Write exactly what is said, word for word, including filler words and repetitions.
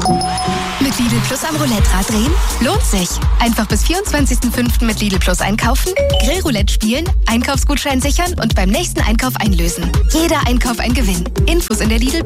Mit Lidl Plus am Roulette-Rad drehen? Lohnt sich. Einfach bis vierundzwanzigsten fünften mit Lidl Plus einkaufen, Grillroulette spielen, Einkaufsgutschein sichern und beim nächsten Einkauf einlösen. Jeder Einkauf ein Gewinn. Infos in der Lidl